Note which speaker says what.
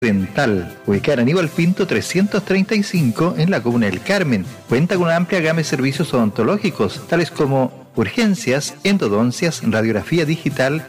Speaker 1: Dental, ubicada en Aníbal Pinto 335 en la comuna del Carmen. Cuenta con una amplia gama de servicios odontológicos, tales como urgencias, endodoncias, radiografía digital,